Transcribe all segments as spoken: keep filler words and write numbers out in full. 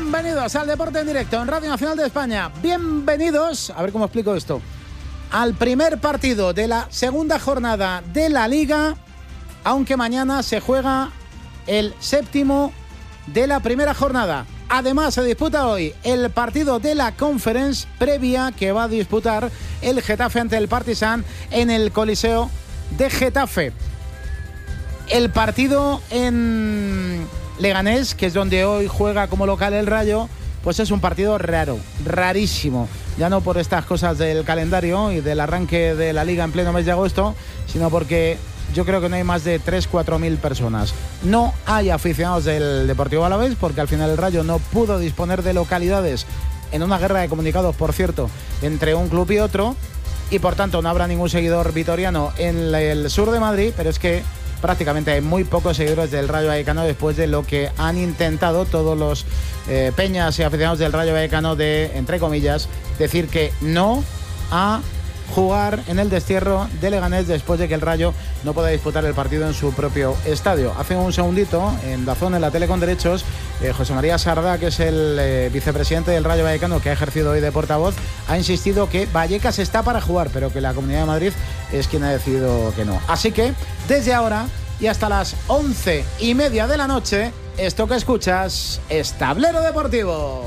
Bienvenidos al Deporte en Directo en Radio Nacional de España. Bienvenidos, a ver cómo explico esto, al primer partido de la segunda jornada de la Liga, aunque mañana se juega el séptimo de la primera jornada. Además, se disputa hoy el partido de la Conference previa que va a disputar el Getafe ante el Partizan en el Coliseo de Getafe. El partido en Leganés, que es donde hoy juega como local el Rayo, pues es un partido raro, rarísimo. Ya no por estas cosas del calendario y del arranque de la Liga en pleno mes de agosto, sino porque yo creo que no hay más de tres a cuatro mil personas. No hay aficionados del Deportivo Alavés, porque al final el Rayo no pudo disponer de localidades en una guerra de comunicados, por cierto, entre un club y otro, y por tanto no habrá ningún seguidor vitoriano en el sur de Madrid, pero es que prácticamente hay muy pocos seguidores del Rayo Vallecano después de lo que han intentado todos los eh, peñas y aficionados del Rayo Vallecano de, entre comillas, decir que no a jugar en el destierro de Leganés después de que el Rayo no pueda disputar el partido en su propio estadio. Hace un segundito, en Dazón, en la tele con derechos, eh, José María Sardá, que es el eh, vicepresidente del Rayo Vallecano, que ha ejercido hoy de portavoz, ha insistido que Vallecas está para jugar, pero que la Comunidad de Madrid es quien ha decidido que no. Así que, desde ahora y hasta las once y media de la noche, esto que escuchas es Tablero Deportivo.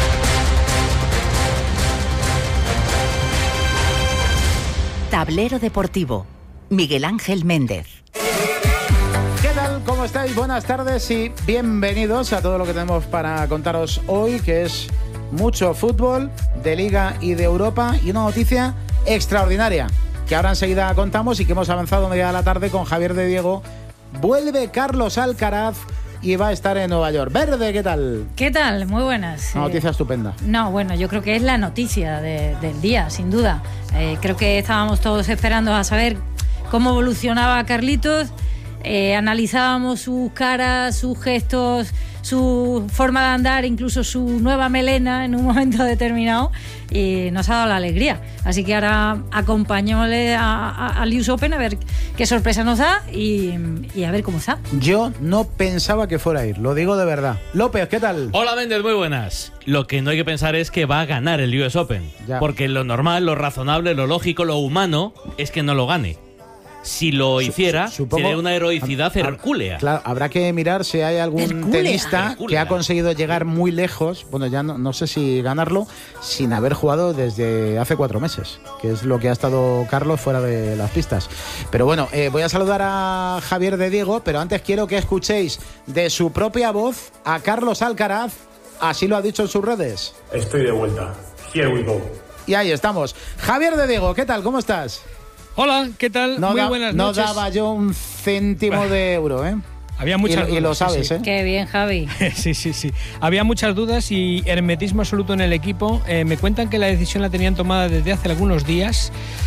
Tablero Deportivo, Miguel Ángel Méndez. ¿Qué tal? ¿Cómo estáis? Buenas tardes y bienvenidos a todo lo que tenemos para contaros hoy, que es mucho fútbol de Liga y de Europa, y una noticia extraordinaria que ahora enseguida contamos y que hemos avanzado media de la tarde con Javier de Diego. Vuelve Carlos Alcaraz y va a estar en Nueva York. Verde, ¿qué tal? ¿Qué tal? Muy buenas. Una noticia eh, estupenda. No, bueno, yo creo que es la noticia de, del día, sin duda. Eh, creo que estábamos todos esperando a saber cómo evolucionaba Carlitos. Eh, analizábamos sus caras, sus gestos, su forma de andar, incluso su nueva melena en un momento determinado, y nos ha dado la alegría. Así que ahora acompañémosle al U S Open a ver qué sorpresa nos da y, y a ver cómo está. Yo no pensaba que fuera a ir, lo digo de verdad. López, ¿qué tal? Hola, Méndez, muy buenas. Lo que no hay que pensar es que va a ganar el U S Open, ya. Porque lo normal, lo razonable, lo lógico, lo humano es que no lo gane. Si lo hiciera, Supongo, sería una heroicidad hercúlea. Claro, habrá que mirar si hay algún Hercúlea. tenista Hercúlea. que ha conseguido llegar muy lejos, bueno, ya no, no sé si ganarlo, sin haber jugado desde hace cuatro meses, que es lo que ha estado Carlos fuera de las pistas. Pero bueno, eh, voy a saludar a Javier de Diego, pero antes quiero que escuchéis de su propia voz a Carlos Alcaraz, así lo ha dicho en sus redes. Estoy de vuelta. Here we go. Y ahí estamos. Javier de Diego, ¿qué tal? ¿Cómo estás? Hola, ¿qué tal? No Muy da, buenas no noches. No daba yo un céntimo bah. de euro, ¿eh? Había muchas y, dudas. Y lo sabes, sí, sí. ¿eh? Qué bien, Javi. sí, sí, sí. Había muchas dudas y hermetismo absoluto en el equipo. Eh, me cuentan que la decisión la tenían tomada desde hace algunos días.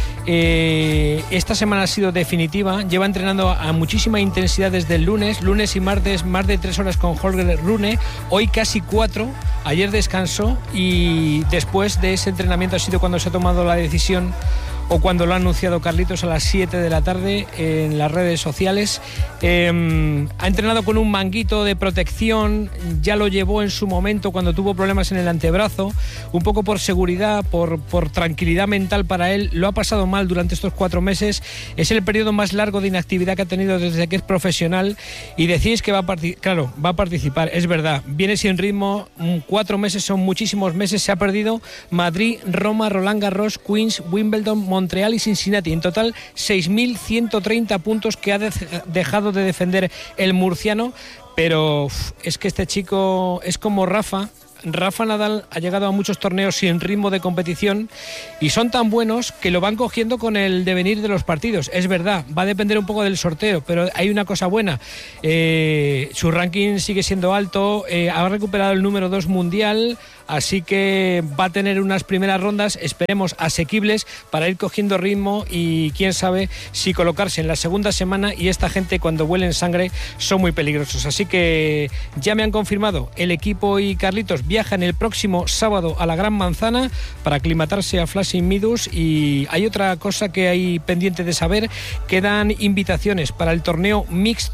Eh, esta semana ha sido definitiva. Lleva entrenando a muchísima intensidad desde el lunes. Lunes y martes, más de tres horas con Holger Rune. Hoy casi cuatro. Ayer descansó y después de ese entrenamiento ha sido cuando se ha tomado la decisión, o cuando lo ha anunciado Carlitos a las siete de la tarde en las redes sociales. Eh, ha entrenado con un manguito de protección, ya lo llevó en su momento cuando tuvo problemas en el antebrazo, un poco por seguridad, por, por tranquilidad mental para él. Lo ha pasado mal durante estos cuatro meses, es el periodo más largo de inactividad que ha tenido desde que es profesional, y decís que va a participar, claro, va a participar, es verdad, viene sin ritmo, cuatro meses son muchísimos meses, se ha perdido Madrid, Roma, Roland Garros, Queens, Wimbledon, Montreal y Cincinnati. En total, seis mil ciento treinta puntos que ha de- dejado de defender el murciano. Pero uf, es que este chico es como Rafa. Rafa Nadal ha llegado a muchos torneos sin ritmo de competición y son tan buenos que lo van cogiendo con el devenir de los partidos. Es verdad, va a depender un poco del sorteo, pero hay una cosa buena. Eh, su ranking sigue siendo alto, eh, ha recuperado el número dos mundial, así que va a tener unas primeras rondas, esperemos, asequibles para ir cogiendo ritmo y quién sabe si colocarse en la segunda semana, y esta gente cuando huelen sangre son muy peligrosos. Así que ya me han confirmado, el equipo y Carlitos viajan el próximo sábado a la Gran Manzana para aclimatarse a Flushing Meadows. Y hay otra cosa que hay pendiente de saber, quedan invitaciones para el torneo mixto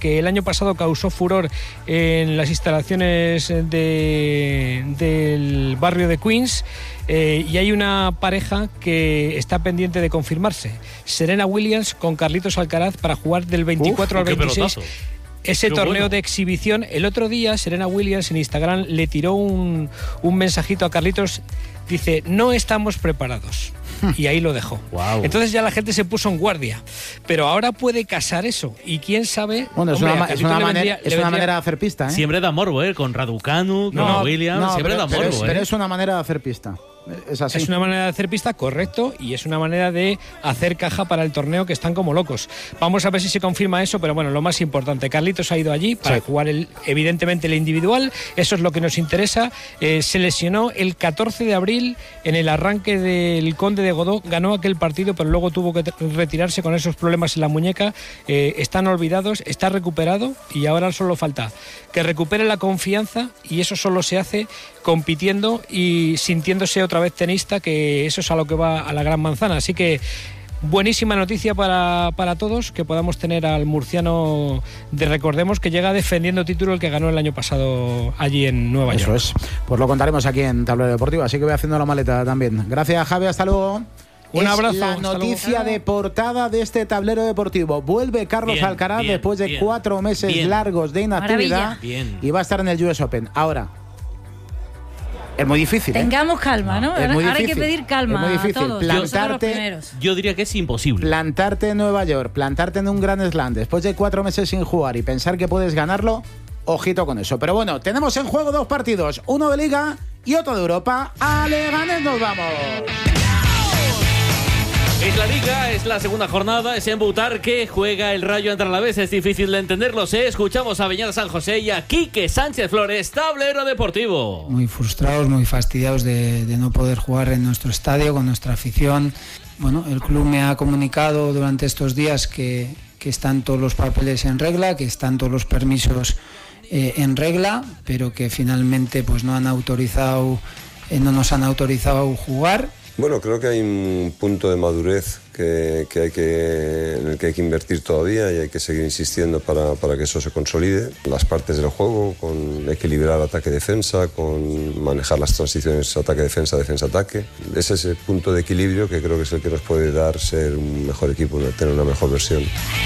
que el año pasado causó furor en las instalaciones de, del barrio de Queens. Eh, y hay una pareja que está pendiente de confirmarse. Serena Williams con Carlitos Alcaraz para jugar del veinticuatro Uf, al veintiséis. Ese Qué torneo bueno. de exhibición. El otro día Serena Williams en Instagram le tiró un, un mensajito a Carlitos. Dice, no estamos preparados. Y ahí lo dejó. Wow. Entonces ya la gente se puso en guardia. Pero ahora puede casar eso. Y quién sabe... Bueno, es hombre, una, es una, manera, vendría, es una manera de hacer pista, ¿eh? Siempre da morbo, ¿eh? Con Raducanu, no, con Williams, no, siempre pero, da morbo, pero es, ¿eh? Pero es una manera de hacer pista. Es así. Es una manera de hacer pista, correcto, y es una manera de hacer caja para el torneo, que están como locos. Vamos a ver si se confirma eso, pero bueno, lo más importante, Carlitos ha ido allí para sí. jugar el, evidentemente el individual, eso es lo que nos interesa. Eh, se lesionó el catorce de abril en el arranque del Conde de Godó, ganó aquel partido, pero luego tuvo que retirarse con esos problemas en la muñeca. Eh, están olvidados, está recuperado y ahora solo falta que recupere la confianza, y eso solo se hace compitiendo y sintiéndose otra vez tenista, que eso es a lo que va a la gran manzana. Así que buenísima noticia para, para todos, que podamos tener al murciano de, recordemos que llega defendiendo título, el que ganó el año pasado allí en Nueva York. Eso es, pues lo contaremos aquí en Tablero Deportivo, así que voy haciendo la maleta también. Gracias, Javi, hasta luego. Un es abrazo. La noticia de portada de este Tablero Deportivo. Vuelve Carlos bien, Alcaraz bien, después de bien, cuatro meses bien. largos de inactividad y va a estar en el U S Open. Ahora, es muy difícil. Tengamos ¿eh? calma, ¿no? Es Ahora difícil. hay que pedir calma. Es muy difícil. A todos. Plantarte, yo diría que es imposible. Plantarte en Nueva York, plantarte en un Grand Slam después de cuatro meses sin jugar y pensar que puedes ganarlo, ojito con eso. Pero bueno, tenemos en juego dos partidos, uno de Liga y otro de Europa. A Leganés nos vamos. Es la Liga, es la segunda jornada, es en Butarque, juega el Rayo ante el Alavés, es difícil de entenderlo, ¿eh? Escuchamos a Beñat San José y a Quique Sánchez Flores, Tablero Deportivo. Muy frustrados, muy fastidiados de, de no poder jugar en nuestro estadio, con nuestra afición. Bueno, el club me ha comunicado durante estos días que, que están todos los papeles en regla, que están todos los permisos eh, en regla, pero que finalmente pues no han autorizado, eh, no nos han autorizado jugar. Bueno, creo que hay un punto de madurez que, que hay que, en el que hay que invertir todavía y hay que seguir insistiendo para, para que eso se consolide. Las partes del juego, con equilibrar ataque-defensa, con manejar las transiciones ataque-defensa, defensa-ataque. Es ese punto de equilibrio que creo que es el que nos puede dar ser un mejor equipo, tener una mejor versión.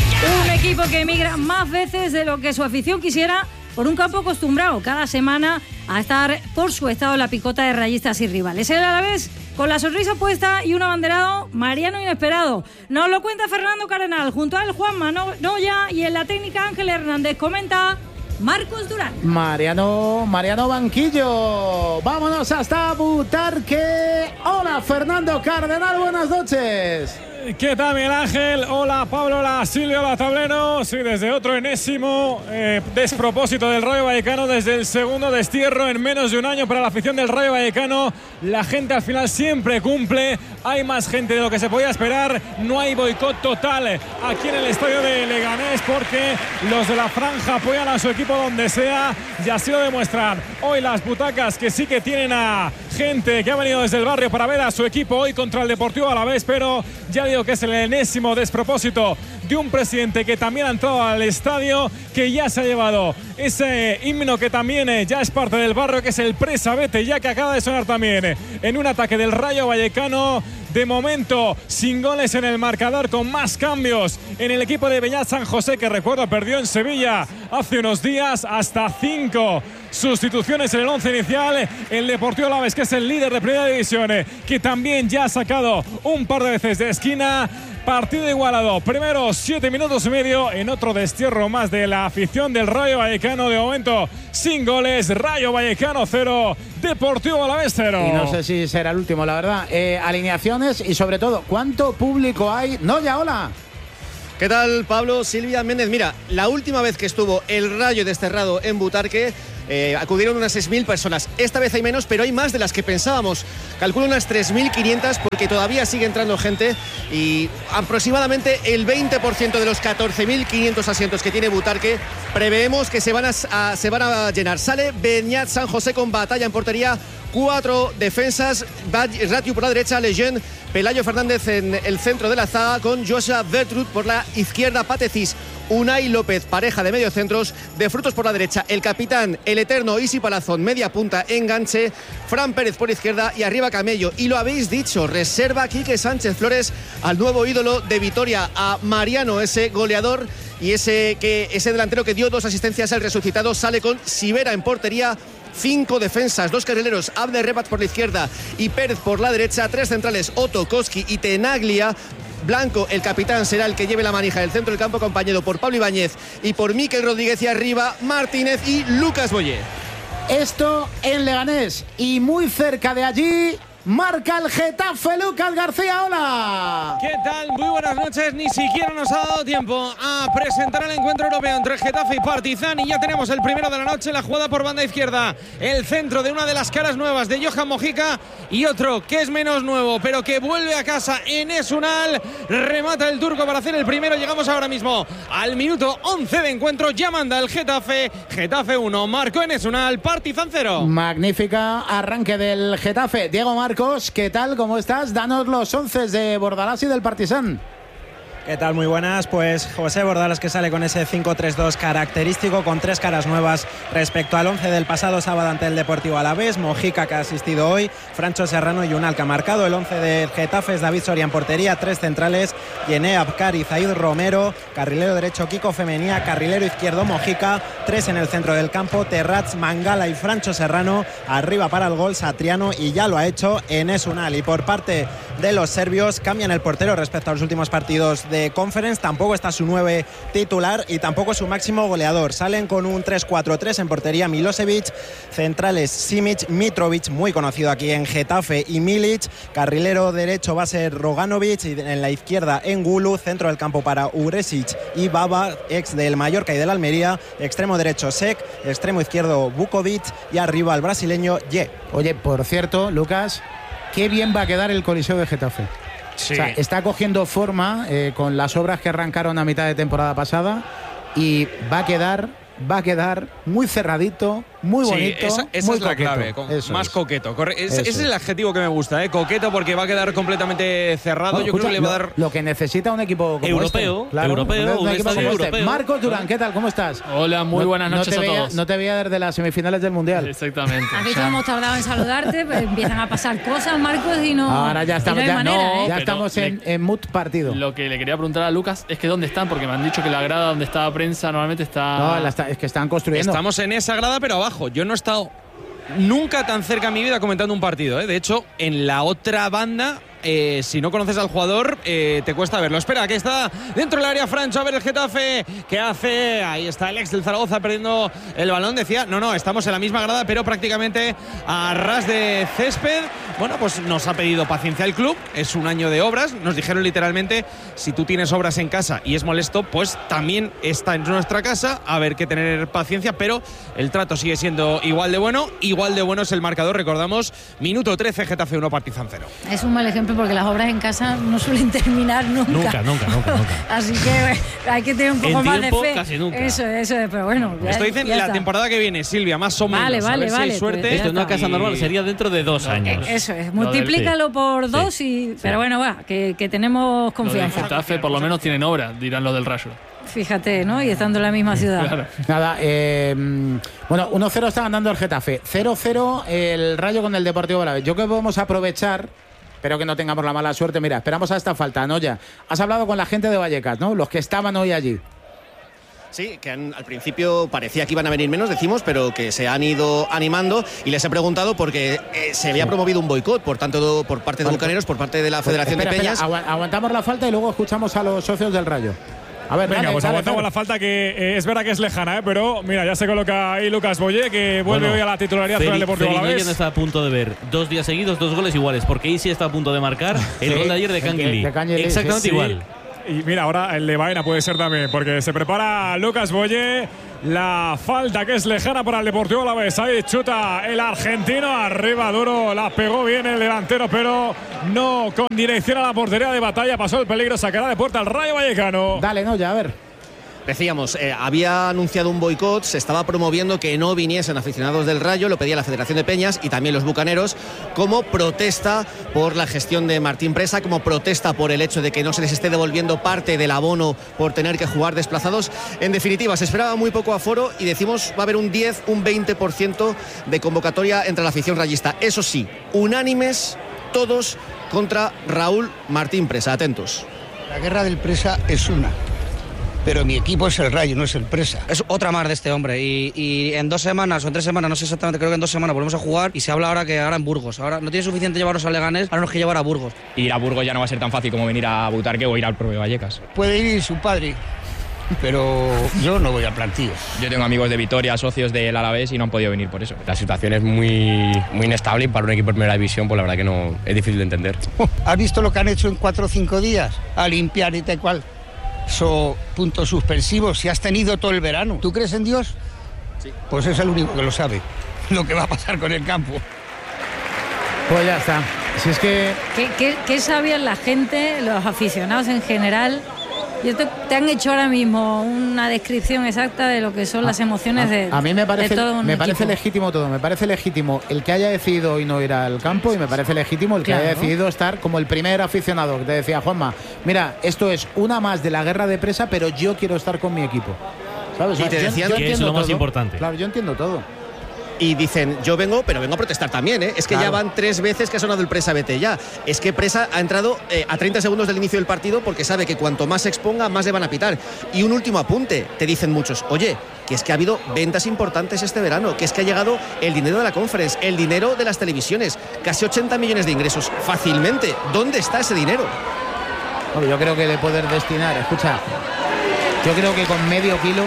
Un equipo que emigra más veces de lo que su afición quisiera, por un campo acostumbrado cada semana a estar por su estado en la picota de rayistas y rivales. El Alavés con la sonrisa puesta y un abanderado mariano inesperado. Nos lo cuenta Fernando Cardenal, junto a él Juanma Noya y en la técnica Ángel Hernández. Comenta Marcos Durán. Mariano, Mariano Banquillo. Vámonos hasta Butarque. Hola Fernando Cardenal, buenas noches. ¿Qué tal, Miguel Ángel? Hola, Pablo, hola, Silvio, hola, Tablero. Sí, desde otro enésimo eh, despropósito del Rayo Vallecano, desde el segundo destierro en menos de un año para la afición del Rayo Vallecano. La gente al final siempre cumple. Hay más gente de lo que se podía esperar. No hay boicot total aquí en el estadio de Leganés porque los de la franja apoyan a su equipo donde sea y así lo demuestran. Hoy las butacas que sí que tienen a gente que ha venido desde el barrio para ver a su equipo hoy contra el Deportivo Alavés, pero ya digo que es el enésimo despropósito de un presidente que también ha entrado al estadio, que ya se ha llevado ese himno que también eh, ya es parte del barrio, que es el Presabete, ya que acaba de sonar también eh, en un ataque del Rayo Vallecano. De momento, sin goles en el marcador, con más cambios en el equipo de Beñat San José, que recuerdo perdió en Sevilla hace unos días, hasta cinco sustituciones en el once inicial. El Deportivo Alavés, que es el líder de Primera División, que también ya ha sacado un par de veces de esquina. Partido igualado, primero siete minutos y medio en otro destierro más de la afición del Rayo Vallecano. De momento sin goles, Rayo Vallecano cero, Deportivo Alavés cero. Y no sé si será el último, la verdad. Eh, alineaciones y sobre todo, ¿cuánto público hay? Noya, hola. ¿Qué tal, Pablo? Silvia Méndez. Mira, la última vez que estuvo el Rayo desterrado en Butarque, eh, acudieron unas seis mil personas. Esta vez hay menos, pero hay más de las que pensábamos. Calculo unas tres mil quinientas porque todavía sigue entrando gente y aproximadamente el veinte por ciento de los catorce mil quinientos asientos que tiene Butarque preveemos que se van a, a, se van a llenar. Sale Beñat San José con Batalla en portería. Cuatro defensas, Ratiu por la derecha, Lejeune, Pelayo Fernández en el centro de la zaga con Joshua Vertrud por la izquierda, Patecis. Unai López, pareja de mediocentros, de Frutos por la derecha, el capitán, el eterno Isi Palazón, media punta, enganche, Fran Pérez por izquierda y arriba Camello. Y lo habéis dicho, reserva Quique Sánchez Flores al nuevo ídolo de Vitoria, a Mariano, ese goleador y ese, que, ese delantero que dio dos asistencias al resucitado. Sale con Sivera en portería. Cinco defensas, dos carrileros, Abner Rebat por la izquierda y Pérez por la derecha. Tres centrales, Otto, Koski y Tenaglia. Blanco, el capitán, será el que lleve la manija del centro del campo, acompañado por Pablo Ibáñez y por Mikel Rodríguez. Y arriba Martínez y Lucas Boyé. Esto en Leganés, y muy cerca de allí marca el Getafe. Lucas García, hola. ¿Qué tal? Muy buenas noches. Ni siquiera nos ha dado tiempo a presentar el encuentro europeo entre Getafe y Partizan, y ya tenemos el primero de la noche. La jugada por banda izquierda, el centro de una de las caras nuevas de Johan Mojica, y otro que es menos nuevo pero que vuelve a casa, Enes Unal. Remata el turco para hacer el primero. Llegamos ahora mismo al minuto once de encuentro. Ya manda el Getafe. Getafe uno, marcó Enes Unal, Partizan cero. Magnífica arranque del Getafe. Diego Marcos, ¿qué tal? ¿Cómo estás? Danos los once de Bordalás y del Partizan. ¿Qué tal? Muy buenas. Pues José Bordalas, que sale con ese cinco tres dos característico, con tres caras nuevas respecto al once del pasado sábado ante el Deportivo Alavés. Mojica, que ha asistido hoy, Francho Serrano y Unal, que ha marcado. El once del Getafe es David Soria en portería, tres centrales, Yené Abkar, Zaid Romero, carrilero derecho Kiko Femenía, carrilero izquierdo Mojica, tres en el centro del campo, Terrats, Mangala y Francho Serrano. Arriba para el gol Satriano, y ya lo ha hecho Enes Unal. Y por parte de los serbios, cambian el portero respecto a los últimos partidos de Conference. Tampoco está su nueve titular y tampoco su máximo goleador. Salen con un tres cuatro tres en portería Milosevic, centrales Simic, Mitrovic, muy conocido aquí en Getafe, y Milic. Carrilero derecho va a ser Roganovic, y en la izquierda Engulu. Centro del campo para Ugresic y Baba, ex del Mallorca y del Almería. Extremo derecho Sek, extremo izquierdo Vukovic, y arriba el brasileño Ye. Oye, por cierto, Lucas, qué bien va a quedar el Coliseo de Getafe. Sí. O sea, está cogiendo forma eh, con las obras que arrancaron a mitad de temporada pasada, y va a quedar, va a quedar muy cerradito, muy bonito. Sí, esa, esa muy es la coqueto. clave, con, más es. coqueto. Corre, es, Eso ese es el adjetivo que me gusta, ¿eh? Coqueto, porque va a quedar completamente cerrado. Bueno, Yo escucha, creo que le va a lo, dar. Lo que necesita un equipo como europeo, este. Claro, europeo, un, un equipo como este. europeo. Marcos Durán, ¿qué tal? ¿Cómo estás? Hola, muy no, buenas noches no te a veía, todos. No te veía desde las semifinales del Mundial. Exactamente. Has visto, hemos tardado en saludarte, pues empiezan a pasar cosas, Marcos, y no. Ahora ya estamos, no ya, manera, no, ¿eh? ya estamos le, en, en mood partido. Lo que le quería preguntar a Lucas es que dónde están, porque me han dicho que la grada donde está la prensa normalmente está. No, la está, es que están construyendo. Estamos en esa grada, pero abajo. Yo no he estado nunca tan cerca en mi vida comentando un partido, ¿eh? De hecho, en la otra banda, eh, si no conoces al jugador, eh, te cuesta verlo. Espera, que está dentro del área Francho. A ver el Getafe, ¿qué hace? Ahí está el ex del Zaragoza perdiendo el balón. Decía, no, no, estamos en la misma grada, pero prácticamente a ras de césped. Bueno, pues nos ha pedido paciencia el club. Es un año de obras. Nos dijeron literalmente, si tú tienes obras en casa y es molesto, pues también está en nuestra casa. A ver, que tener paciencia, pero el trato sigue siendo igual de bueno. Igual de bueno es el marcador, recordamos, minuto trece, Getafe uno, Partizan cero. Es un mal ejemplo, porque las obras en casa no suelen terminar nunca. Nunca, nunca, nunca, nunca. Así que hay que tener un poco en más tiempo, de fe. Casi nunca. Eso, eso, pero bueno. Ya, Esto dicen ya la está. temporada que viene, Silvia, más o menos. Vale, vale, a ver vale, si hay suerte. pues Esto en una casa normal sería dentro de dos años. Eh, Eso es, Lo del- multiplícalo por sí. dos, y pero bueno, va, que, que tenemos Lo del confianza. Getafe por lo menos tienen obra, dirán los del Rayo. Fíjate, ¿no? Y estando en la misma ciudad. Claro. Nada, eh, bueno, uno cero está ganando el Getafe, cero cero el Rayo con el Deportivo Alavés. Yo creo que podemos aprovechar, pero que no tengamos la mala suerte. Mira, esperamos a esta falta, Noya. Has hablado con la gente de Vallecas, ¿no? Los que estaban hoy allí. Sí, que han, al principio parecía que iban a venir menos, decimos, pero que se han ido animando, y les he preguntado porque eh, se había promovido un boicot, por tanto, por parte de Vale, Bucaneros, por parte de la Federación espera, de Peñas. espera, agu- aguantamos la falta y luego escuchamos a los socios del Rayo. A ver, Venga, dale, pues dale, aguantamos Fer. la falta, que eh, es verdad que es lejana, ¿eh? Pero mira, ya se coloca ahí Lucas Boyé, que vuelve Bueno, hoy a la titularidad con el Deportivo Feri Noyen Alavés. está a punto de ver dos días seguidos, dos goles iguales, porque Isi está a punto de marcar el Sí, gol de ayer de Canguilí. de Canguilí, Exactamente Sí. igual. Y mira, ahora el de Baena puede ser también, porque se prepara Lucas Boyé. La falta, que es lejana para el Deportivo Alavés. Ahí chuta el argentino, arriba duro, la pegó bien el delantero, pero no con dirección a la portería de Batalla. Pasó el peligro, sacará de puerta al Rayo Vallecano. Dale, Noya, a ver. Decíamos, eh, había anunciado un boicot, se estaba promoviendo que no viniesen aficionados del Rayo, lo pedía la Federación de Peñas y también los bucaneros, como protesta por la gestión de Martín Presa, como protesta por el hecho de que no se les esté devolviendo parte del abono por tener que jugar desplazados. En definitiva, se esperaba muy poco aforo y decimos va a haber un diez, un veinte por ciento de convocatoria entre la afición rayista. Eso sí, unánimes todos contra Raúl Martín Presa. Atentos. La guerra del Presa es una, pero mi equipo es el Rayo, no es el Presa. Es otra más de este hombre y, y en dos semanas o en tres semanas, no sé exactamente, creo que en dos semanas volvemos a jugar y se habla ahora que ahora en Burgos. Ahora no tiene suficiente llevarnos a Leganés, ahora nos que llevar a Burgos. Ir a Burgos ya no va a ser tan fácil como venir a Butarque o ir al propio Vallecas. Puede ir su padre, pero yo no voy al plantío. Yo tengo amigos de Vitoria, socios del Alavés y no han podido venir por eso. La situación es muy, muy inestable y para un equipo de primera división pues la verdad que no es difícil de entender. ¿Has visto lo que han hecho en cuatro o cinco días? A limpiar y tal cual. So, puntos suspensivos, si has tenido todo el verano. ¿Tú crees en Dios? Sí. Pues es el único que lo sabe, lo que va a pasar con el campo. Pues ya está. Si es que... ¿Qué, qué, qué sabían la gente, los aficionados en general? Yo te, te han hecho ahora mismo una descripción exacta de lo que son las emociones a, de, a mí me parece, de todo un me equipo. parece legítimo todo. Me parece legítimo el que haya decidido hoy no ir al campo y me parece legítimo el que Claro. haya decidido estar como el primer aficionado. Que te decía, Juanma, mira, esto es una más de la guerra de Presa, pero yo quiero estar con mi equipo. ¿Sabes? Y O sea, te yo- decían yo que es entiendo lo más todo. importante. Claro, yo entiendo todo. Y dicen, yo vengo, pero vengo a protestar también, ¿eh? Es que Claro. ya van tres veces que ha sonado el Presa, vete ya. Es que Presa ha entrado eh, a treinta segundos del inicio del partido porque sabe que cuanto más se exponga, más le van a pitar. Y un último apunte, te dicen muchos, oye, que es que ha habido ventas importantes este verano, que es que ha llegado el dinero de la Conference, el dinero de las televisiones, casi ochenta millones de ingresos fácilmente. ¿Dónde está ese dinero? Bueno, yo creo que de poder destinar, escucha, yo creo que con medio kilo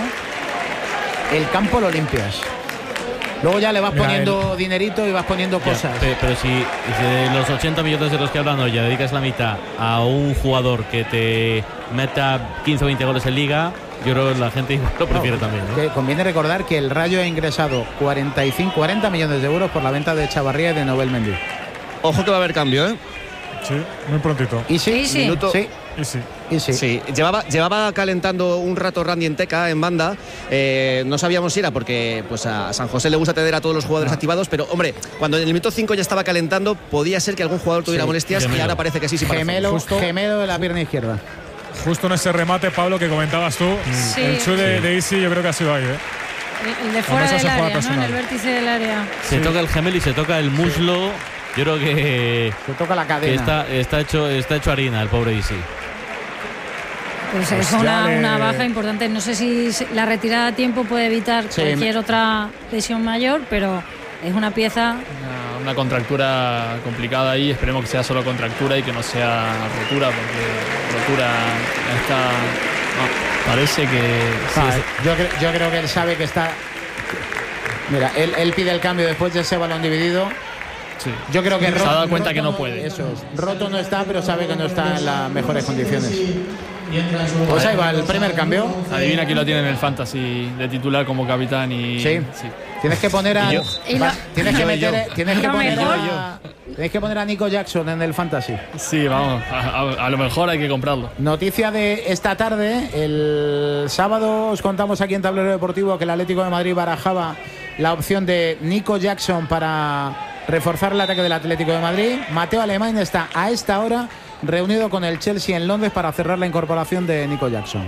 el campo lo limpias. Luego ya le vas Mira, poniendo dinerito y vas poniendo Ya, cosas. pe- pero si, si de los ochenta millones de los que hablan hoy ya dedicas la mitad a un jugador que te meta quince o veinte goles en liga, yo creo que la gente lo prefiere No, también. ¿no? que conviene recordar que el Rayo ha ingresado cuarenta y cinco, cuarenta millones de euros por la venta de Chavarría y de Nobel Mendy. Ojo que va a haber cambio, ¿eh? Sí, muy prontito. Y sí, sí. Minuto. sí. Y sí. Y sí. Sí, llevaba, llevaba calentando un rato Randy Enteca en banda. Eh, no sabíamos si era porque pues a San José le gusta tener a todos los jugadores No. activados, pero hombre, cuando en el minuto cinco ya estaba calentando, podía ser que algún jugador tuviera Sí, molestias y gemelo. ahora parece que sí, sí parece. Gemelo, Justo- gemelo de la pierna izquierda. Justo en ese remate, Pablo, que comentabas tú, Sí. el chute de, Sí. de Isi yo creo que ha sido ahí, ¿eh? El, el de fuera Vamos a del esa jugada área, ¿no? En personal. el vértice del área. Se toca el gemelo y se toca el muslo. Yo creo que, Se toca la que cadena. está, está, hecho, está hecho harina el pobre Isi. Pues Pues es ya una, le- una baja importante. No sé si se- la retirada a tiempo puede evitar Sí, cualquier me- otra lesión mayor, pero es una pieza. Una, una contractura complicada ahí, esperemos que sea solo contractura y que no sea rotura, porque rotura está. No, parece que. sí, Ah, es- yo, cre- yo creo que él sabe que está. Mira, él, él pide el cambio después de ese balón dividido. sí. Yo creo que Se ha roto- dado cuenta roto que no puede. Eso es. Roto no está, pero sabe que no está en las mejores condiciones. Pues ahí va el primer cambio. Adivina quién lo tiene en el fantasy de titular como capitán y. Sí. Tienes que poner a. Y yo. Y va- lo- tienes que Yo y yo. meter. Tienes que Lo poner mejor. a. Tienes que poner a Nico Jackson en el fantasy. Sí, vamos, a, a- a lo mejor hay que comprarlo. Noticia de esta tarde. El sábado os contamos aquí en Tablero Deportivo que el Atlético de Madrid barajaba la opción de Nico Jackson para reforzar el ataque del Atlético de Madrid. Mateo Alemán está a esta hora reunido con el Chelsea en Londres para cerrar la incorporación de Nico Jackson.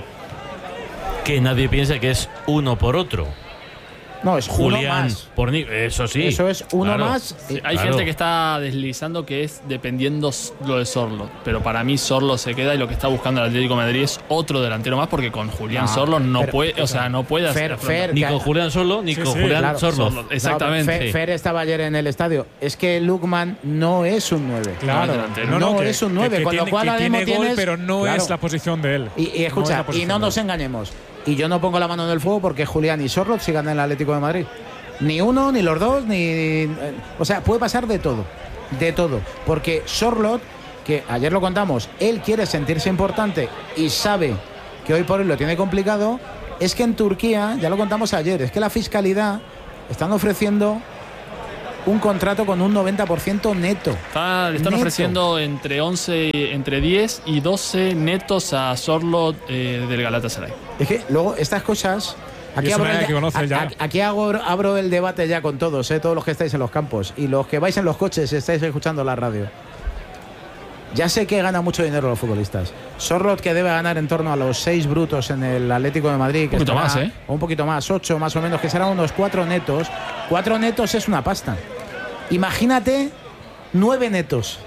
Que nadie piense que es uno por otro. No, es uno Julián más. por Nico. Eso sí. Eso es uno Claro. más. Sí, hay Claro. gente que está deslizando que es dependiendo s- lo de Sorlo, pero para mí Sorlo se queda y lo que está buscando el Atlético de Madrid es otro delantero más porque con Julián No, Sorlo no pero- puede, o sea, no puede Fer, hacer Fer, Ni que- con Julián solo, ni Sí, con sí, Julián claro. Sorlo. Sorlo, exactamente. Fer, Fer estaba ayer en el estadio. Es que Lukman no es un nueve. Claro. delantero. No, que- es un que- nueve, que con lo tiene- cual que ahora tiene mismo gol, tienes- pero no claro. es la posición de él. Y, y No es la escucha, y posición no de nos él. engañemos. Y yo no pongo la mano en el fuego porque Julián y Sorloth sigan en el Atlético de Madrid. Ni uno, ni los dos, ni. eh, O sea, puede pasar de todo. De todo. Porque Sorloth, que ayer lo contamos, él quiere sentirse importante y sabe que hoy por hoy lo tiene complicado. Es que en Turquía, ya lo contamos ayer, es que la fiscalidad están ofreciendo un contrato con un noventa por ciento neto. Está- le están Neto. ofreciendo entre once, entre diez y doce netos a Sorlo eh, del Galatasaray. Es que luego estas cosas... Aquí, abro el, que conoces ya. aquí hago, abro el debate ya con todos, ¿eh? Todos los que estáis en los campos y los que vais en los coches y estáis escuchando la radio. Ya sé que gana mucho dinero los futbolistas. Sorloth, que debe ganar en torno a los seis brutos en el Atlético de Madrid. Que un poquito estará, más, ¿eh? O un poquito más, ocho más o menos, que serán unos cuatro netos. Cuatro netos es una pasta. Imagínate nueve netos.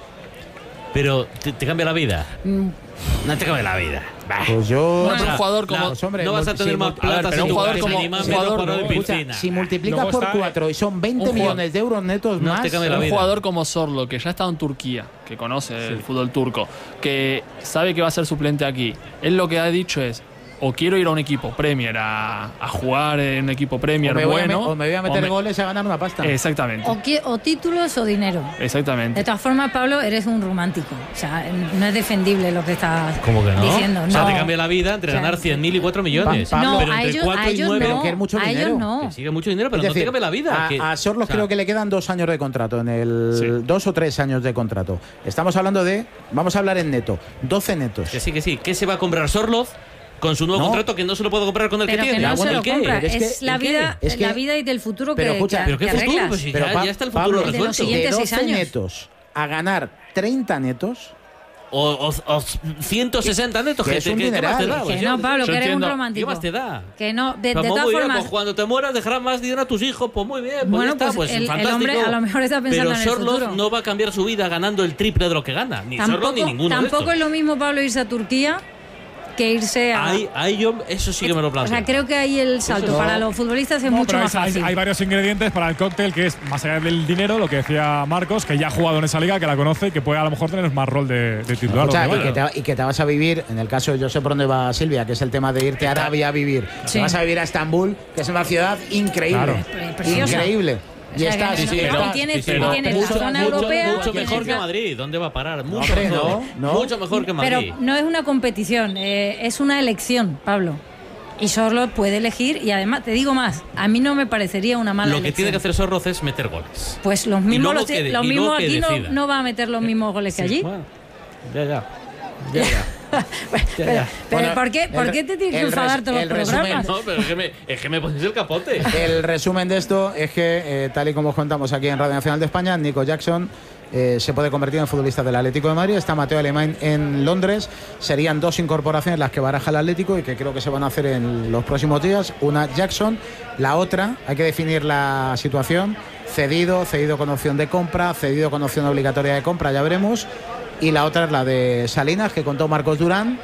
Pero te, te cambia la vida. Mm. No te cambia la vida. Bah. Pues yo... Bueno, un jugador como... Pues hombre, no vas a tener si más plata pero un jugador como... ni más un jugador, menos no, piscina. Si multiplicas Luego por está, cuatro y son veinte millones de euros netos no más... te cambia la un vida. jugador como Sorloth, que ya ha estado en Turquía, que conoce Sí. el fútbol turco, que sabe que va a ser suplente aquí. Él lo que ha dicho es, o quiero ir a un equipo Premier a, a jugar en un equipo Premier o me voy a bueno... me- o me voy a meter o me- goles y a ganar una pasta. Exactamente, O, qui- o títulos o dinero. exactamente. De todas formas, Pablo, eres un romántico. O sea, no es defendible lo que estás ¿Cómo que no? diciendo. O sea, No. te cambia la vida entre O sea, ganar cien mil y cuatro millones. Pa- Pablo, pero a entre ellos- cuatro a y ellos nueve. no. que es mucho A ellos dinero. no. Que sigue mucho dinero, pero Es no te decir, cambia la vida. A, que- a Sorloth o sea, creo que le quedan dos años de contrato, en el Sí. dos o tres años de contrato. Estamos hablando de, vamos a hablar en neto, doce netos. Que sí, que sí. ¿Qué se va a comprar Sorloth con su nuevo No. contrato que no se lo puede comprar con el Pero que que tiene? no Ah, se bueno, lo ¿el qué? compra. Es que- Es la ¿el qué? vida, Es que- la vida y del futuro pero que, escucha, que- ¿Pero qué que futuro? arreglas. Pues si Pero ya, Pa- ya está el Pablo, futuro el de los resuelto. siguientes de seis doce años. netos a ganar treinta netos, O, o, o ciento sesenta netos. que Que es te- un que- ¿qué más te dineral. da? Que Pues no, yo- Pablo, yo que eres un entiendo. ¿Qué romántico. más te da? Que no, de, de Pues todas muy bien, formas. pues cuando te mueras dejarás más dinero a tus hijos, pues muy bien, pues Bueno, ya está, pues pues el- el fantástico. hombre a lo mejor está pensando Pero en el Sorloth futuro. no va a cambiar su vida ganando el triple de lo que gana, ni Tampoco, Sorloth ni ninguno de tampoco estos. es lo mismo, Pablo, irse a Turquía que irse a. Ahí, ahí yo, eso sí que me lo o planteo. sea, creo que ahí el salto no. para los futbolistas es No, mucho pero más hay, hay- fácil. hay varios ingredientes para el cóctel, que es más allá del dinero, lo que decía Marcos, que ya ha jugado en esa liga, que la conoce y que puede a lo mejor tener más rol de, de titular. escucha, o de y, que base. te, y que te vas a vivir, en el caso, yo sé por dónde va Silvia, que es el tema de irte a Arabia a vivir. Sí. Te vas a vivir a Estambul, que es una ciudad increíble. Claro. Pre- preciosa. Increíble. O Y sea, estás, que Sí, sí, no- pero- y tienes, sí, sí, y pero tienes mucho- la zona mucho- europea. Mucho tienes mejor que la- Madrid. ¿Dónde va a parar? Mucho hombre, mejor. no, no. Mucho mejor que Madrid. Pero no es una competición, eh, es una elección, Pablo. Y Sorloth puede elegir, y además, te digo más, a mí no me parecería una mala Lo que elección. tiene que hacer Sorloth es meter goles. Pues los Y mismos, luego los, que de- los y mismos luego que aquí no, decida. no va a meter los mismos goles que allí. Bueno, ya, ya. Ya, ya. Pero, ya. pero Bueno, ¿por, qué, ¿por el- qué te tienes que el enfadar res- todos el los resumen- programas? No, pero es que me, es que me pones el capote. El resumen de esto es que, eh, tal y como os contamos aquí en Radio Nacional de España, Nico Jackson eh, se puede convertir en futbolista del Atlético de Madrid. Está Mateo Alemán en Londres. Serían dos incorporaciones las que baraja el Atlético y que creo que se van a hacer en los próximos días. Una Jackson, la otra, hay que definir la situación. Cedido, cedido con opción de compra, cedido con opción obligatoria de compra, ya veremos. Y la otra es la de Salinas, que contó Marcos Durán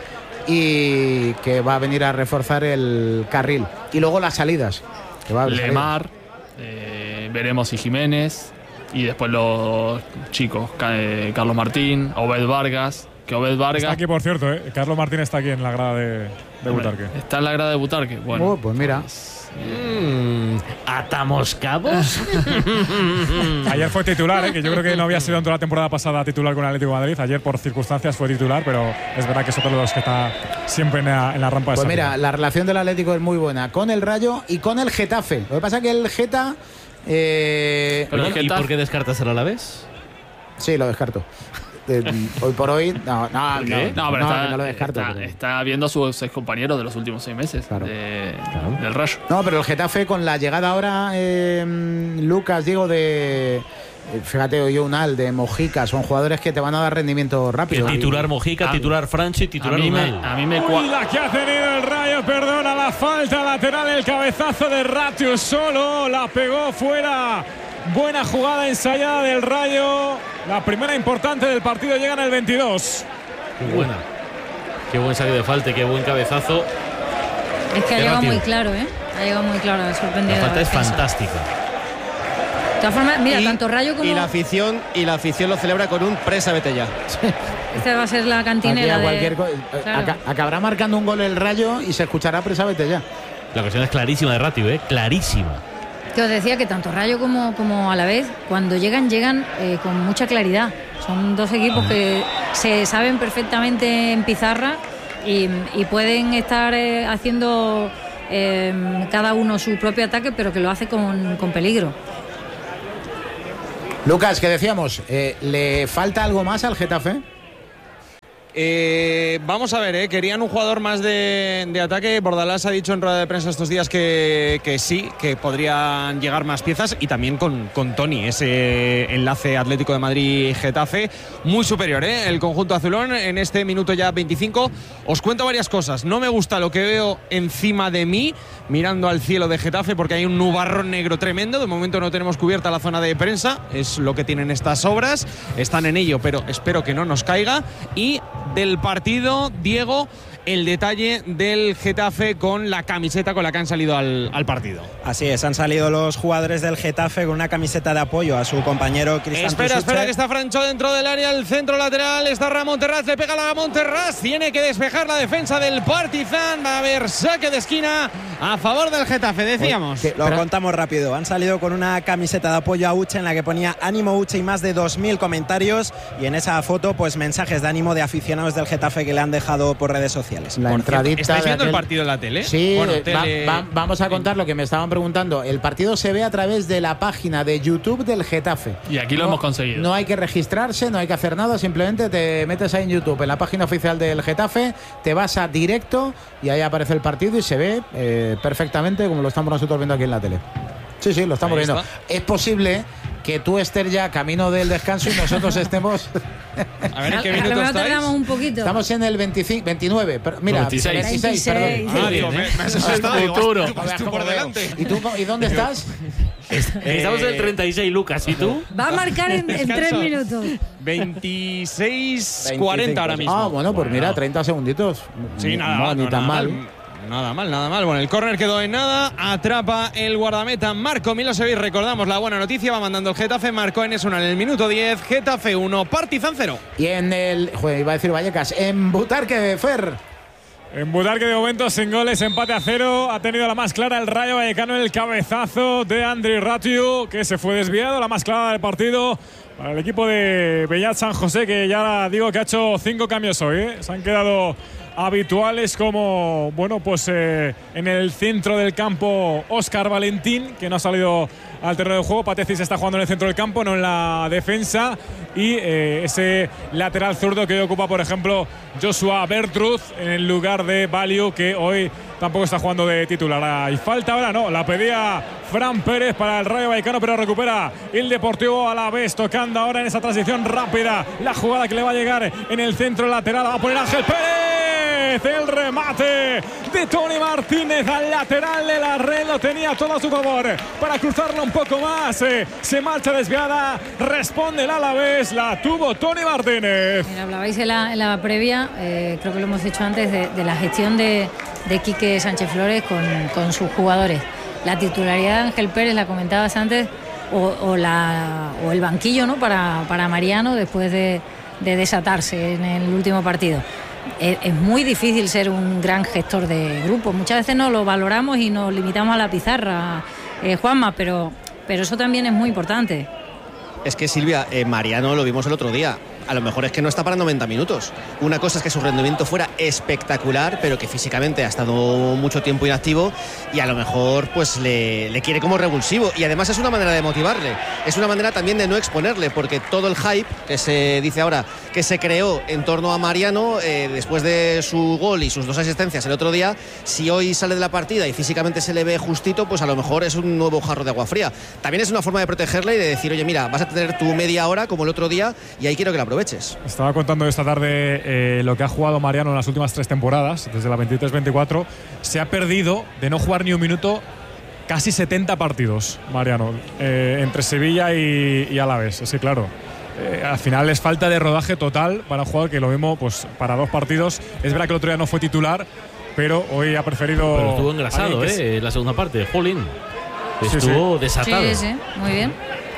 y que va a venir a reforzar el carril. Y luego las salidas. Que va a haber salidas. Lemar, eh, veremos si Jiménez, y después los chicos, Ca- eh, Carlos Martín, Obed Vargas, que Obed Vargas Está aquí, por cierto, ¿eh? Carlos Martín está aquí en la grada de, de hombre, Butarque. está en la grada de Butarque. Bueno, Oh, pues mira. Mm, ¿Atamos cabos? Ayer fue titular, ¿eh? Que yo creo que no había sido en toda la temporada pasada titular con el Atlético de Madrid. Ayer, por circunstancias, fue titular, pero es verdad que es otro de los que está siempre en la, en la rampa de Pues salida. mira, la relación del Atlético es muy buena con el Rayo y con el Getafe. Lo que pasa es que el Geta. Eh, Pero el ¿Y Getafe- por qué descartas el Alavés? sí, lo descarto. Eh, hoy por hoy, no, no, ¿Por no, qué? No, pero no, está, que no lo descarto. está, pero- está viendo a sus excompañeros de los últimos seis meses Claro. de- del Rayo. No, pero el Getafe con la llegada ahora, eh, Lucas, digo, de. eh, Fíjate, hoy Unal, de Mojica, son jugadores que te van a dar rendimiento Que rápido. titular Mojica, A- titular Franchi, A titular mí, me, Unal. a mí me Uy, cua- la que ha tenido el Rayo, perdona la falta lateral, el cabezazo de Ratius solo, la pegó fuera. Buena jugada ensayada del Rayo. La primera importante del partido llega en el veintidós. Qué buena. Qué buen saque de falta, qué buen cabezazo. Es que ha Qué llegado rápido. muy claro, ¿eh? Ha llegado muy claro, ha La sorprendido. falta la es defensa. fantástica. De todas formas, mira, y, tanto Rayo como. y la afición y la afición lo celebra con un presa vete ya. Esta va a ser la Aquí cantinera a de. cualquier co- Claro. aca- acabará marcando un gol el Rayo y se escuchará presa, vete ya. La ocasión es clarísima de Ratio, ¿eh? Clarísima. Que os decía que tanto Rayo como, como a la vez, cuando llegan, llegan eh, con mucha claridad. Son dos equipos que se saben perfectamente en pizarra y, y pueden estar eh, haciendo eh, cada uno su propio ataque, pero que lo hace con, con peligro. Lucas, que decíamos, eh, ¿le falta algo más al Getafe? Eh, vamos a ver, eh, querían un jugador más de, de ataque. Bordalás ha dicho en rueda de prensa estos días que, que sí, que podrían llegar más piezas, y también con, con Toni, ese enlace Atlético de Madrid-Getafe, muy superior, ¿eh? El conjunto azulón en este minuto ya veinticinco. Os cuento varias cosas. No me gusta lo que veo encima de mí, mirando al cielo de Getafe, porque hay un nubarrón negro tremendo. De momento no tenemos cubierta la zona de prensa, es lo que tienen estas obras. Están en ello, pero espero que no nos caiga. Y del partido, Diego, el detalle del Getafe con la camiseta con la que han salido al, al partido. Así es, han salido los jugadores del Getafe con una camiseta de apoyo a su compañero Cristian Espera, Pusuche. espera, que está Francho dentro del área, el centro lateral, está Ramón Terraz, le pega la Ramón Terraz, tiene que despejar la defensa del Partizan, va a haber saque de esquina a favor del Getafe, decíamos. Que lo contamos rápido, han salido con una camiseta de apoyo a Uche en la que ponía ánimo Uche y más de dos mil comentarios, y en esa foto pues mensajes de ánimo de aficionados del Getafe que le han dejado por redes sociales. La entradita. ¿Estáis viendo aquel... el partido en la tele? Sí, bueno, va, tele... va, vamos a contar lo que me estaban preguntando. El partido se ve a través de la página de YouTube del Getafe. Y aquí no, lo hemos conseguido. No hay que registrarse, no hay que hacer nada, simplemente te metes ahí en YouTube, en la página oficial del Getafe, te vas a directo y ahí aparece el partido y se ve eh, perfectamente como lo estamos nosotros viendo aquí en la tele. Sí, sí, lo estamos ahí viendo. Está. Es posible que tú estés ya camino del descanso y nosotros estemos... A ver, ¿en qué minuto estáis? Un poquito. Estamos en el veinticinco, veintinueve, pero, mira, veintiséis, veintiséis, perdón. Ah, digo, me, me has asustado. Futuro. Tú por delante. ¿Y tú y dónde estás? Estamos en el treinta y seis, Lucas, ¿y tú? Va a marcar en, en tres minutos. veintiséis cuarenta ahora mismo. Ah, bueno, pues mira, treinta segunditos. Sí, nada, no, no, ni no, tan nada mal. mal. Nada mal, nada mal. Bueno, el córner quedó en nada. Atrapa el guardameta Marco Milosevic. Recordamos la buena noticia. Va mandando el Getafe. Marcó Enes una en el minuto diez. Getafe uno, Partizan cero. Y en el... Joder, iba a decir Vallecas. En Butarque, Fer. En Butarque de momento sin goles, empate a cero. Ha tenido la más clara el Rayo Vallecano, el cabezazo de Andri Ratiu, que se fue desviado. La más clara del partido para el equipo de Bellat San José, que ya digo que ha hecho cinco cambios hoy, ¿eh? Se han quedado habituales como, bueno, pues eh, en el centro del campo Óscar Valentín, que no ha salido al terreno de juego. Pateci se está jugando en el centro del campo, no en la defensa. Y eh, ese lateral zurdo que hoy ocupa, por ejemplo, Joshua Bertruz en el lugar de Value, que hoy tampoco está jugando de titular. Y falta ahora, no, la pedía Fran Pérez para el Rayo Vallecano, pero recupera el Deportivo Alavés, tocando ahora en esa transición rápida la jugada que le va a llegar en el centro lateral. Va a poner Ángel Pérez. El remate de Toni Martínez al lateral de la red, lo tenía todo a su favor para cruzarla un poco más. Eh, se marcha desviada, responde el Alavés, la tuvo Toni Martínez. Mira, hablabais en la, en la previa, eh, creo que lo hemos hecho antes, de, de la gestión de, de Quique Sánchez Flores con, con sus jugadores. La titularidad de Ángel Pérez, la comentabas antes, o, o, la, o el banquillo, ¿no? para, para Mariano después de, de desatarse en el último partido. Es muy difícil ser un gran gestor de grupo. Muchas veces no lo valoramos y nos limitamos a la pizarra, eh, Juanma, pero, pero eso también es muy importante. Es que Silvia, eh, Mariano lo vimos el otro día. A lo mejor es que no está para noventa minutos. Una cosa es que su rendimiento fuera espectacular, pero que físicamente ha estado mucho tiempo inactivo y a lo mejor pues le, le quiere como revulsivo. Y además es una manera de motivarle, es una manera también de no exponerle, porque todo el hype que se dice ahora que se creó en torno a Mariano eh, después de su gol y sus dos asistencias el otro día, si hoy sale de la partida y físicamente se le ve justito, pues a lo mejor es un nuevo jarro de agua fría. También es una forma de protegerle y de decir, oye, mira, vas a tener tu media hora como el otro día y ahí quiero que la aproveches. Estaba contando esta tarde eh, lo que ha jugado Mariano en las últimas tres temporadas, desde la veintitrés veinticuatro. Se ha perdido de no jugar ni un minuto casi setenta partidos, Mariano, eh, entre Sevilla y, y Alavés. Sí, claro. Eh, al final es falta de rodaje total para un jugador que lo mismo, pues para dos partidos. Es verdad que el otro día no fue titular, pero hoy ha preferido. Pero estuvo engrasado, ¿eh? La segunda parte, Jolín. Estuvo sí, sí. desatado. Sí, sí, muy bien.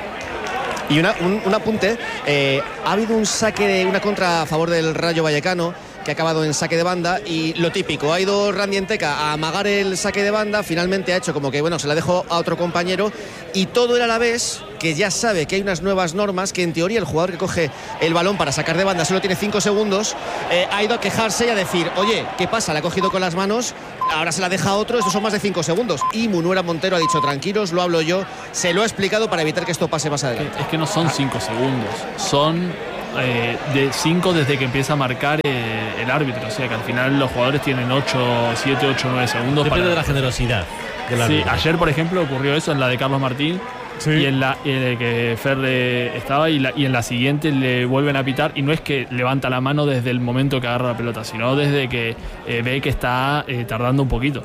Y una, un, un apunte, eh, ha habido un saque, de una contra a favor del Rayo Vallecano que ha acabado en saque de banda y lo típico, ha ido Randy Enteca a amagar el saque de banda, finalmente ha hecho como que bueno, se la dejó a otro compañero y todo el Alavés, que ya sabe que hay unas nuevas normas, que en teoría el jugador que coge el balón para sacar de banda solo tiene cinco segundos, eh, ha ido a quejarse y a decir, oye, ¿qué pasa? La ha cogido con las manos, ahora se la deja a otro, estos son más de cinco segundos. Y Munuera Montero ha dicho, tranquilos, lo hablo yo, se lo ha explicado para evitar que esto pase más adelante. Es que no son cinco segundos, son eh, de cinco desde que empieza a marcar eh, el árbitro. O sea que al final los jugadores tienen ocho, siete, ocho, nueve segundos. Depende para... de la generosidad del Sí, árbitro. ayer, por ejemplo, ocurrió eso en la de Carlos Martín. Sí. Y en la en el que Fer le estaba y, la, y en la siguiente le vuelven a pitar y no es que levanta la mano desde el momento que agarra la pelota, sino desde que eh, ve que está eh, tardando un poquito.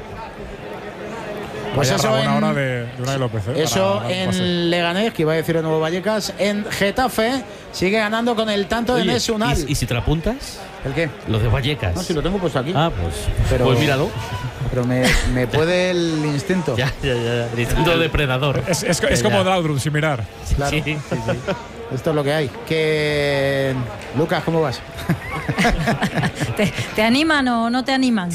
Pues eso en, hora de, de Unai López, ¿eh? Eso en Leganés, que iba a decir de nuevo Vallecas. En Getafe sigue ganando con el tanto de Enes Unal. ¿y, ¿Y si te la apuntas? ¿El qué? Los de Vallecas. No, si lo tengo puesto aquí. Ah, pues, pero, pues míralo. Pero me, me puede el instinto. Ya, ya, ya. El instinto depredador. Es, es, es como Laudrup, sin mirar. Claro. Sí, sí, sí. Esto es lo que hay. Que Lucas, ¿cómo vas? ¿Te, ¿Te animan o no te animan?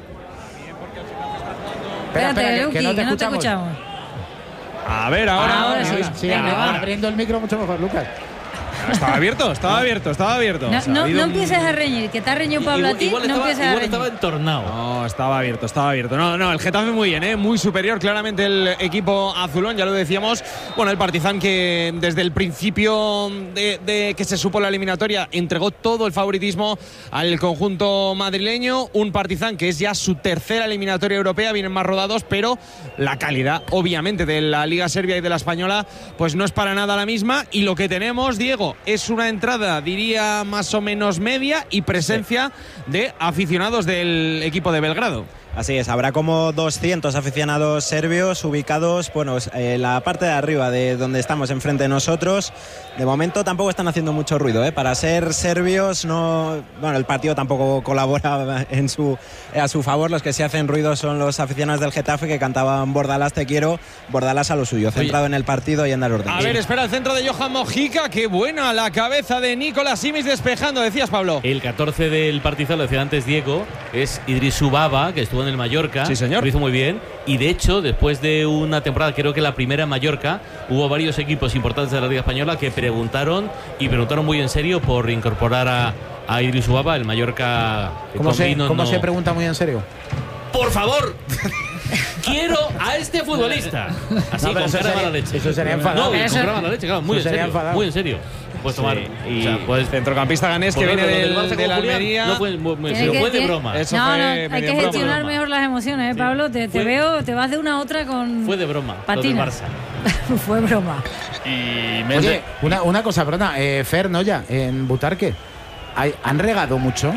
Espera, espera, que, Luqui, que no te que no te escuchamos. escuchamos. A ver, ahora. Ah, ahora sí, sí. sí, Venga, ahora, ahora. abriendo el micro mucho mejor, Lucas. Estaba abierto, estaba abierto, estaba abierto. No, O sea, no, ha habido no un- empieces a reñir, que te ha reñido Pablo Igual- a ti, igual no estaba- empieces a igual reñir. estaba entornado. No, estaba abierto, estaba abierto. No, no, el Getafe muy bien, ¿eh? Muy superior claramente el equipo azulón, ya lo decíamos. Bueno, el Partizan que desde el principio de, de que se supo la eliminatoria entregó todo el favoritismo al conjunto madrileño. Un Partizan que es ya su tercera eliminatoria europea, vienen más rodados, pero la calidad, obviamente, de la Liga Serbia y de la Española, pues no es para nada la misma. Y lo que tenemos, Diego, es una entrada, diría, más o menos media y presencia de aficionados del equipo de Belgrado. Así es, habrá como doscientos aficionados serbios ubicados, bueno, en la parte de arriba de donde estamos enfrente de nosotros. De momento tampoco están haciendo mucho ruido, ¿eh? Para ser serbios, no, bueno, el partido tampoco colabora en su, a su favor. Los que sí hacen ruido son los aficionados del Getafe que cantaban Bordalás te quiero, Bordalás a lo suyo, centrado Oye. en el partido y en dar orden. A ver, espera el centro de Johan Mojica, qué buena la cabeza de Nicolás Simic despejando, decías, Pablo. El catorce del Partizan, lo decía antes Diego, es Idrisu Baba, que estuvo en el Mallorca. Sí, señor. Lo hizo muy bien. Y de hecho, después de una temporada, creo que la primera en Mallorca, hubo varios equipos importantes de la Liga Española que preguntaron, y preguntaron muy en serio por incorporar a, a Idrisu Baba, el Mallorca. ¿Cómo, se, vino, ¿cómo no... se pregunta muy en serio? ¡Por favor! Quiero a este futbolista. Así, No, pero con eso cara de sería- mala leche. eso sería enfadado. No, con Eso- cara de mala leche, claro, muy en eso sería serio. enfadado. Muy en serio. Puedes tomar. Sí, o y sea, puedes, centrocampista ganés que por viene ejemplo, del, del Barça de como la Julián, Almería. no fue, muy- muy- Tiene fue que- de tiene- broma. Eso no, fue no, medio hay que broma. gestionar mejor las emociones, ¿eh, Pablo? Te, te Fue- veo, te vas de una a otra con. Fue de broma. Lo del Patina. Barça. Fue broma. Y Oye, una, una cosa, perdona, eh, Fer Noya, en Butarque, ¿hay- ¿han regado mucho?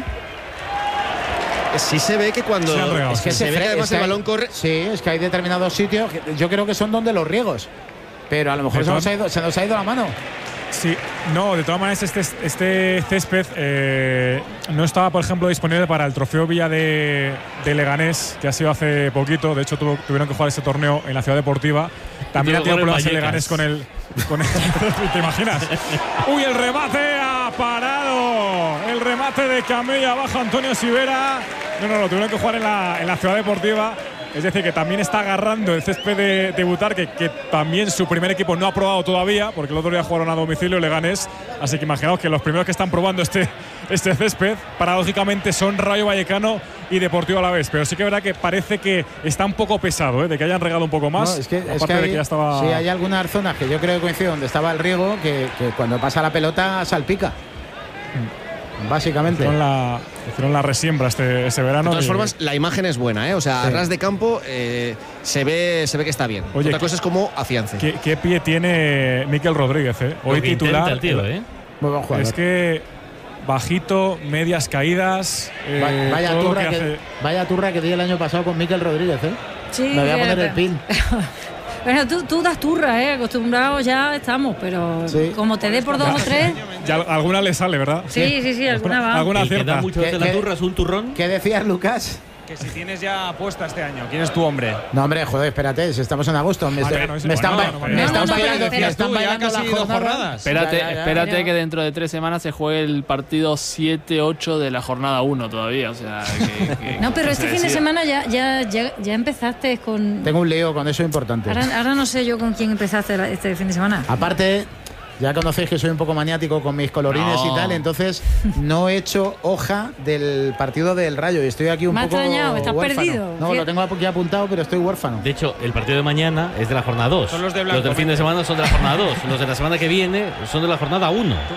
Sí se ve que cuando Sí han regado, es que se se ve fre- que además es que el hay- balón corre. Sí, es que hay determinados sitios, que yo creo que son donde los riegos. Pero a lo mejor De se nos, todas- ha ido, se nos ha ido la mano. Sí, no, de todas maneras este, este césped eh, no estaba, por ejemplo, disponible para el trofeo Villa de, de Leganés, que ha sido hace poquito. De hecho, tuvo- tuvieron que jugar ese torneo en la ciudad deportiva. También ha tuvo tenido que jugar en problemas el Leganés con el. Con el ¿Te imaginas? Uy, el remate ha parado. El remate de Camella bajo Antonio Sivera. No, no, lo tuvieron que jugar en la, en la ciudad deportiva. Es decir, que también está agarrando el césped de, de Butarque, que también su primer equipo no ha probado todavía, porque el otro día jugaron a domicilio Leganés. Así que imaginaos que los primeros que están probando este, este césped, paradójicamente, son Rayo Vallecano y Deportivo Alavés. Pero sí que es verdad que parece que está un poco pesado, ¿eh? De que hayan regado un poco más. No, es que, es aparte que de hay, que ya estaba. sí, hay algunas zonas que yo creo que coinciden donde estaba el riego, que, que cuando pasa la pelota salpica. Básicamente. Hicieron la, hicieron la resiembra este, este verano. De todas y- formas, la imagen es buena, ¿eh? O sea, Sí. a ras de campo eh, se ve se ve que está bien. Oye, Otra cosa es cómo afiance. ¿Qué, qué pie tiene Mikel Rodríguez, eh? Hoy Lo que titular. intenta el tío, ¿eh? Muy buen jugador. Es que bajito, medias caídas. eh, Va- vaya, todo lo turra que que, hace- vaya turra que di el año pasado con Mikel Rodríguez, ¿eh? Sí, Me voy a poner fíjate. el pin. Bueno, tú, tú das turra, ¿eh? Acostumbrados ya estamos, pero Sí. como te dé por dos o tres. Ya alguna le sale, ¿verdad? Sí, sí, sí, alguna va. Alguna El que da acierta. mucho ¿Qué- de la qué- turra es un turrón. ¿Qué decías, Lucas? Que si tienes ya apuesta este año, ¿quién es tu hombre? No, hombre, joder, espérate, si estamos en agosto. Me, Vale, está- no, es me igual, están, no, ba- no, no, me no, están no, no, bailando, pero me decías están tú, ya bailando casi la dos jornada. jornadas. Espérate, Ya, ya, ya, espérate ya. que dentro de tres semanas se juegue el partido siete ocho de la jornada uno todavía. O sea, que, que- No, pero que este se fin de decida. semana ya, ya, ya, ya empezaste con. Tengo un lío con eso importante. Ahora, ahora no sé yo con quién empezaste la- este fin de semana. Aparte, ya conocéis que soy un poco maniático con mis colorines No. y tal, entonces no he hecho hoja del partido del Rayo y estoy aquí un Me ha poco extrañado, estás huérfano. perdido. No, lo tengo aquí apuntado, pero estoy huérfano. De hecho, el partido de mañana es de la jornada dos. Son los de blanco, del fin de semana son de la jornada dos. Los de la semana que viene son de la jornada uno.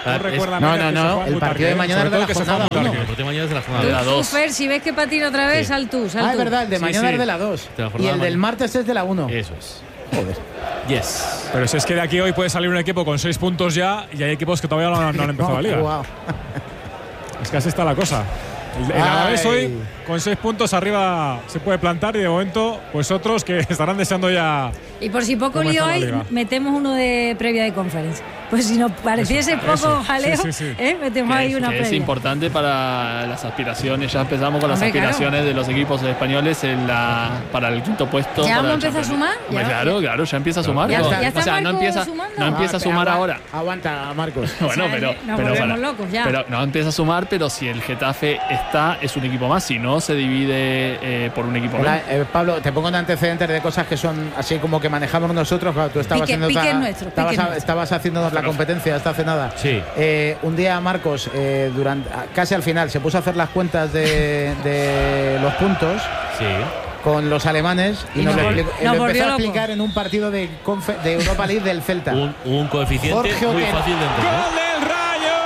No, no, no. El partido de mañana es de la jornada uno. El partido de mañana es de la jornada dos. Fer, si ves que patina otra vez, sal tú, sal tú. Ah, es verdad, el de mañana es de la dos. Y el del martes es de la uno. Eso es. Joder. Yes. Pero si es que de aquí hoy puede salir un equipo con seis puntos ya y hay equipos que todavía no, no han empezado la liga. Wow. Es que así está la cosa. El, el Alavés hoy con seis puntos arriba se puede plantar y de momento pues otros que estarán deseando ya. Y por si poco lío hay, metemos uno de previa de conferencia. Pues si nos pareciese eso, poco eso. jaleo, sí, sí, sí. ¿eh? metemos que ahí es, una que previa. Es importante para las aspiraciones. Ya empezamos con Hombre, las aspiraciones claro. de los equipos españoles en la, para el quinto puesto. ¿Ya uno empieza a sumar? ¿Ya? Claro, claro, ya empieza a sumar. Ya, no, ya está o sea, Marcos no empieza, sumando. no empieza a sumar ah, ahora. Aguanta, Marcos. Bueno, o sea, pero, nos pero, volvemos para, locos ya. pero no empieza a sumar, pero si el Getafe está, es un equipo más. Si no, se divide eh, por un equipo Hola, menos. Eh, Pablo, te pongo un antecedente de cosas que son así como que manejamos nosotros. Claro, tú estabas pique, haciendo pique ta, nuestro, estabas, pique a, estabas haciéndonos la competencia hasta hace nada. Sí. Eh, un día Marcos, eh, durante casi al final, se puso a hacer las cuentas de, de los puntos. Sí. Con los alemanes y, y nos, nos, lo, nos lo empezó a loco. explicar en un partido de, de Europa League del Celta. Un, un coeficiente Jorge muy Otero. fácil de entender. ¡Gol del Rayo!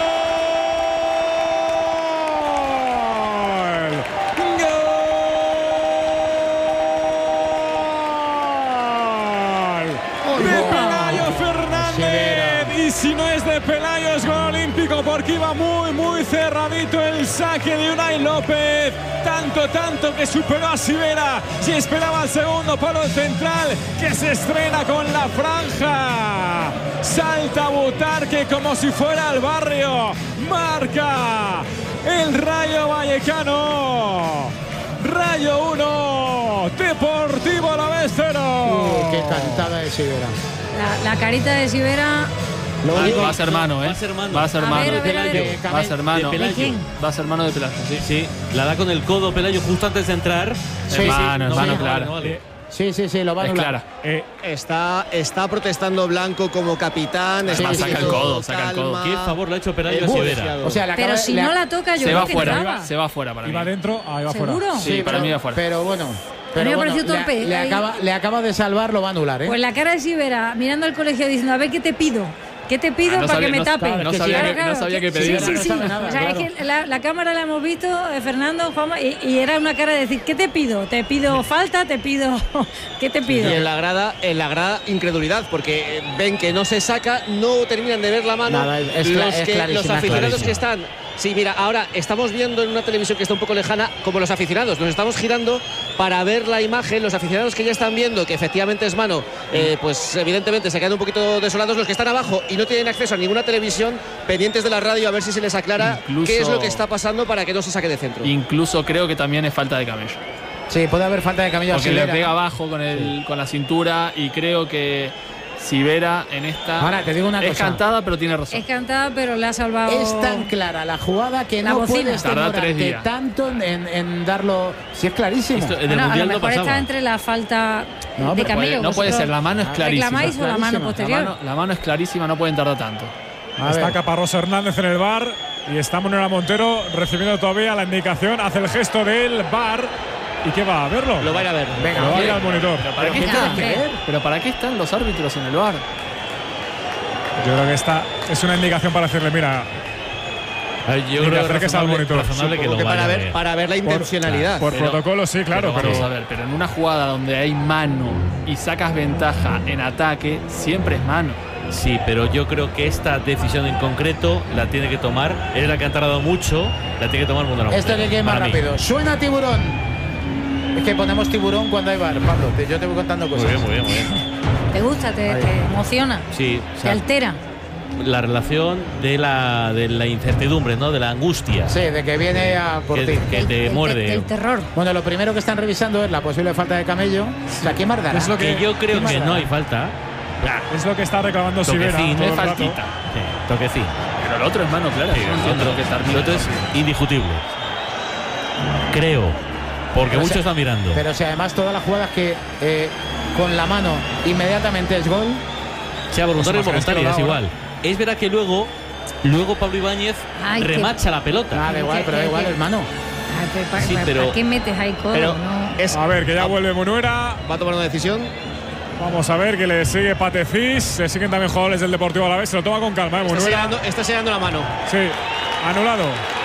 ¡Gol! ¡De Pelayo Fernández! Y si no es de Pelayo, es gol olímpico porque iba muy, muy cerradito el saque de Unai López. Tanto, tanto que superó a Sivera y esperaba el segundo palo central que se estrena con la franja. Salta Butarque como si fuera al barrio. Marca el Rayo Vallecano. Rayo uno, Deportivo Alavés cero. Uh, qué cantada de Sivera. La, la carita de Sivera. Va, va a ser mano, ¿eh? Va a ser mano. Va a ser mano. A ver, a de ver, a ver. Pelayo. Va a ser mano. ¿De quién? Va a ser mano de Pelayo, sí. Sí, la da con el codo Pelayo justo antes de entrar. Sí, es mano, es no, mano no, clara. no vale. Sí, sí, sí, lo va a Es anular. clara. Eh, está, está protestando Blanco como capitán. Además, está saca el codo, saca el codo. ¿Qué favor le ha hecho Pelayo a Sivera? O sea, le pero acaba, si le no ha, la toca, yo se creo va que fuera, entraba. se va fuera para mí. Iba dentro, ahí va fuera. ¿Seguro? Sí, sí, para pero, mí va fuera. Pero bueno. Pero A mí me bueno, pareció torpe. Le, le, acaba, le acaba de salvar, lo va a anular, ¿eh? Pues la cara de Sivera mirando al colegio diciendo, a ver qué te pido. ¿Qué te pido Ah, no para sabía, que me no, tape? no sabía que- no sabía que pedía. Sí, sí, No sí. sabe nada, O sea, claro. es que la, la cámara la hemos visto, eh, Fernando, Juanma, y, y era una cara de decir, ¿qué te pido? ¿Te pido falta? ¿Te pido? ¿Qué te pido? Y en la grada, en la grada incredulidad, porque ven que no se saca, no terminan de ver la mano. Nada, es- es los, cla- es que, clarísima, los aficionados clarísima. que están. Sí, mira, ahora estamos viendo en una televisión que está un poco lejana, como los aficionados, nos estamos girando para ver la imagen. Los aficionados que ya están viendo que efectivamente es mano, eh, pues evidentemente se quedan un poquito desolados. Los que están abajo y no tienen acceso a ninguna televisión, pendientes de la radio a ver si se les aclara Incluso- qué es lo que está pasando para que no se saque de centro. Incluso creo que también es falta de camello. Sí, puede haber falta de camello a Porque le Sivera. pega abajo con, el, con la cintura y creo que Sivera en esta Ahora, te digo una es cosa. cantada, pero tiene razón. Es cantada, pero le ha salvado. Es tan clara la jugada que La no bocina. puedes Tarda tres demorarte días. tanto en, en darlo. Si es clarísimo. Esto en el Bueno, a lo Mundial no mejor pasaba. está entre la falta No, de pero camello. Puede- no puede vosotros ser, la mano es clarísima. ¿Reclamáis o la mano Clarísima. posterior? La mano, la mano es clarísima, no pueden tardar tanto. A Está ver. Caparrós Hernández en el bar y está Manuela Montero recibiendo todavía la indicación. Hace el gesto del bar. ¿Y qué va a verlo? Lo va a ir a ver. Venga, Lo va a ir ¿qué? al monitor. ¿Pero para, qué Venga, están, hombre. ¿Pero para qué están los árbitros en el bar? Yo creo que esta es una indicación para decirle, mira, A ver, yo Venga, creo que es acérquese al razonable, monitor. razonable que Supongo lo que para vaya a ver, ver. para ver la intencionalidad. por Pero- protocolo sí, claro, pero, Vamos a ver, pero en una jugada donde hay mano y sacas ventaja en ataque, siempre es mano. Sí, pero yo creo que esta decisión en concreto la tiene que tomar. Es la que han tardado mucho, la tiene que tomar Manuela Montero. Esto hay que ir más para mí. rápido. Suena tiburón. Es que ponemos tiburón cuando hay bar, Pablo. te- Yo te voy contando cosas. Muy bien, muy bien, muy bien. ¿Te gusta? ¿Te, te emociona? Sí, o ¿Te sea, altera? la relación de la, de la incertidumbre, ¿no? De la angustia. Sí, de que viene a por Que, ti. que te El- muerde. El terror. Bueno, lo primero que están revisando es la posible falta de camello. O sea, ¿quién más dará? Es lo que yo creo ¿Quién más que dará? no hay falta. es lo que está reclamando Sivera. Toquecín, todo es el rato. faltita. Sí, toquecín. Pero el otro es mano clara. Sí, yo no el entiendo otro, lo que está el otro es indiscutible. Creo. Porque Pero muchos si- están mirando. Pero si además todas las jugadas que eh, con la mano inmediatamente es gol. Sea voluntario o Pues imagínate voluntario, que es lo da igual. Es verdad que luego, luego Pablo Ibáñez Ay, que- remacha la pelota. Ah, da igual, pero da igual, hermano. Ay, pero ¿para, Sí, para- pero- ¿para qué metes ahí codo? Pero No. es, A ver, que ya vuelve Munuera. va a tomar una decisión. Vamos a ver que le sigue Patefis. Se siguen también jugadores del Deportivo Alavés. Se lo toma con calma, ¿eh? Está señalando, está señalando la mano. Sí, anulado.